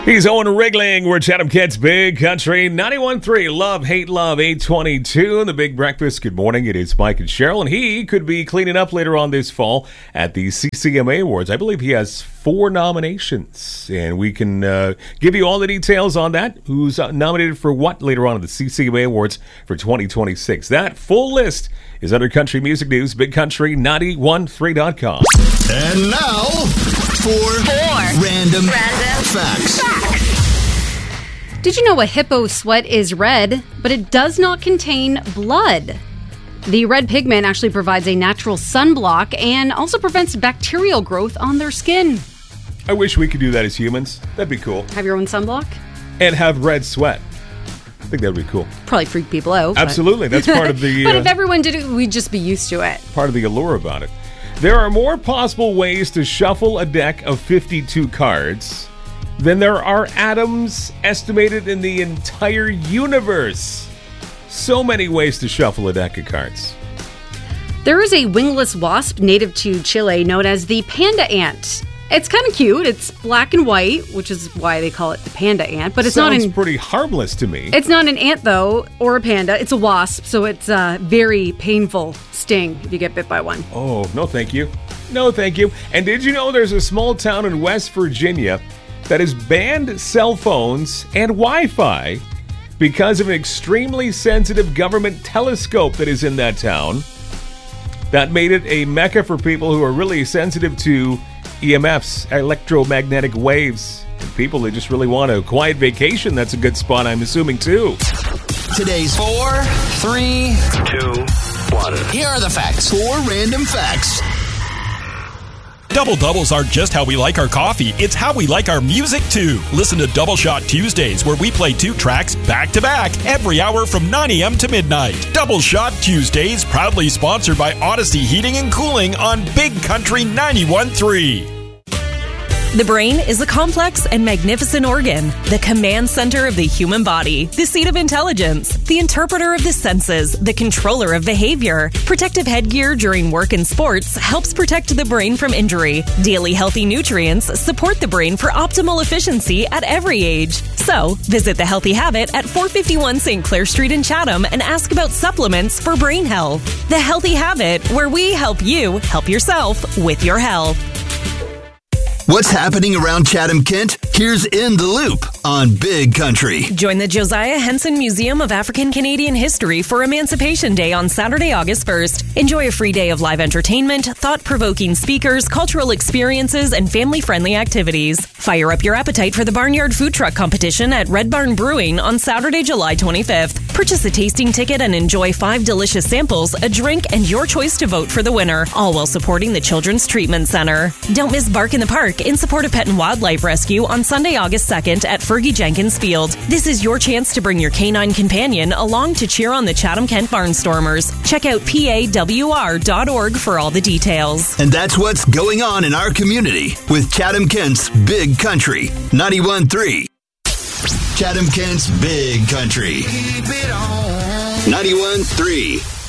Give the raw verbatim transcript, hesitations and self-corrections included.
He's Owen Rigling. We're Chatham Kids Big Country ninety-one point three. Love, hate, love, eight twenty-two. The Big Breakfast. Good morning. It is Mike and Cheryl, and he could be cleaning up later on this fall at the C C M A Awards. I believe he has four nominations, and we can uh, give you all the details on that. Who's uh, nominated for what later on at the C C M A Awards for twenty twenty-six. That full list is under Country Music News, big country ninety-one point three dot com. And now, for four random, random facts. facts. Did you know a hippo sweat is red, but it does not contain blood? The red pigment actually provides a natural sunblock and also prevents bacterial growth on their skin. I wish we could do that as humans. That'd be cool. Have your own sunblock? And have red sweat. I think that would be cool. Probably freak people out. Absolutely. But... That's part of the... but uh, if everyone did it, we'd just be used to it. Part of the allure about it. There are more possible ways to shuffle a deck of fifty-two cards than there are atoms estimated in the entire universe. So many ways to shuffle a deck of cards. There is a wingless wasp native to Chile known as the panda ant. It's kind of cute. It's black and white, which is why they call it the panda ant. But it's Sounds not an, pretty harmless to me. It's not an ant, though, or a panda. It's a wasp, so it's a very painful sting if you get bit by one. Oh, no thank you. No thank you. And did you know there's a small town in West Virginia that has banned cell phones and Wi-Fi because of an extremely sensitive government telescope that is in that town? That made it a mecca for people who are really sensitive to E M Fs, electromagnetic waves. And people that just really want a quiet vacation, that's a good spot, I'm assuming, too. Today's four, three, two, one. Here are the facts. Four random facts. Double doubles aren't just how we like our coffee, it's how we like our music too. Listen to Double Shot Tuesdays, where we play two tracks back to back every hour from nine a.m. to midnight. Double Shot Tuesdays, proudly sponsored by Odyssey Heating and Cooling on Big Country ninety-one point three. The brain is a complex and magnificent organ, the command center of the human body, the seat of intelligence, the interpreter of the senses, the controller of behavior. Protective headgear during work and sports helps protect the brain from injury. Daily healthy nutrients support the brain for optimal efficiency at every age. So, visit The Healthy Habit at four fifty-one Saint Clair Street in Chatham and ask about supplements for brain health. The Healthy Habit, where we help you help yourself with your health. What's happening around Chatham-Kent? Here's In the Loop on Big Country. Join the Josiah Henson Museum of African Canadian History for Emancipation Day on Saturday, August first. Enjoy a free day of live entertainment, thought-provoking speakers, cultural experiences, and family-friendly activities. Fire up your appetite for the Barnyard Food Truck Competition at Red Barn Brewing on Saturday, July twenty-fifth. Purchase a tasting ticket and enjoy five delicious samples, a drink, and your choice to vote for the winner, all while supporting the Children's Treatment Center. Don't miss Bark in the Park in support of Pet and Wildlife Rescue on Sunday, August second at Fergie Jenkins Field. This is your chance to bring your canine companion along to cheer on the Chatham-Kent Barnstormers. Check out P A W R dot org for all the details. And that's what's going on in our community with Chatham-Kent's Big Country ninety-one point three. Chatham-Kent's Big Country ninety-one point three.